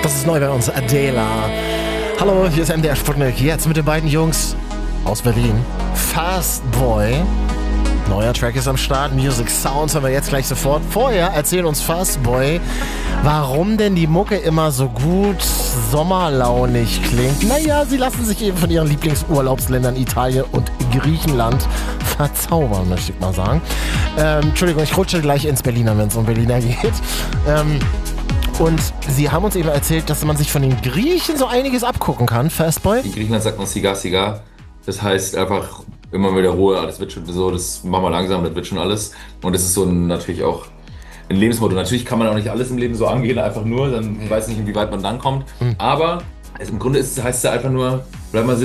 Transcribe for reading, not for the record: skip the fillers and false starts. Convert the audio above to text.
Das ist neu bei uns, Adela. Hallo, hier ist MDR Sputnik. Jetzt mit den beiden Jungs aus Berlin. Fast Boy. Neuer Track ist am Start. Music Sounds haben wir jetzt gleich sofort. Vorher erzählt uns Fast Boy, warum denn die Mucke immer so gut sommerlaunig klingt. Naja, sie lassen sich eben von ihren Lieblingsurlaubsländern Italien und Griechenland verzaubern, möchte ich mal sagen. Entschuldigung, ich rutsche gleich ins Berliner, wenn es um Berliner geht. Und sie haben uns eben erzählt, dass man sich von den Griechen so einiges abgucken kann, Fastboy. In Griechenland sagt man Sigar, Sigar. Das heißt einfach immer wieder Ruhe, das wird schon so, das machen wir langsam, das wird schon alles. Und das ist so natürlich auch ein Lebensmotto. Natürlich kann man auch nicht alles im Leben so angehen, einfach nur, dann weiß nicht, inwieweit man dann kommt. Aber im Grunde heißt es einfach nur, bleib mal